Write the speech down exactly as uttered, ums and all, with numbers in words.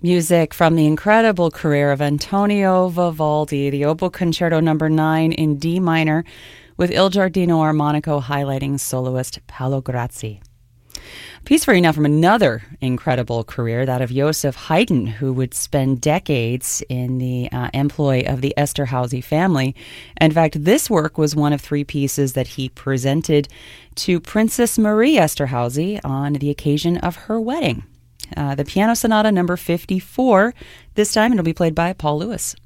Music from the incredible career of Antonio Vivaldi, the Oboe Concerto number nine in D minor, with Il Giardino Armonico highlighting soloist Paolo Grazzi. Piece for you now from another incredible career, that of Joseph Haydn, who would spend decades in the uh, employ of the Esterházy family. In fact, this work was one of three pieces that he presented to Princess Marie Esterházy on the occasion of her wedding. Uh, the Piano Sonata number fifty-four, this time it'll be played by Paul Lewis.